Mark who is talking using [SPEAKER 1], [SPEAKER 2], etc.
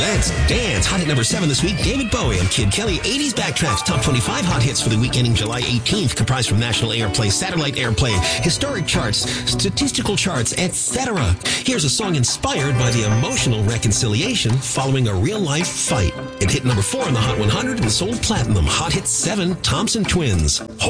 [SPEAKER 1] Let's dance. Hot hit number 7 this week, David Bowie and Kid Kelly. 80s Backtracks, top 25 hot hits for the week ending July 18th, comprised from national airplay, satellite airplay, historic charts, statistical charts, etc. Here's a song inspired by the emotional reconciliation following a real-life fight. It hit number 4 on the Hot 100 and sold platinum. Hot hit 7, Thompson Twins.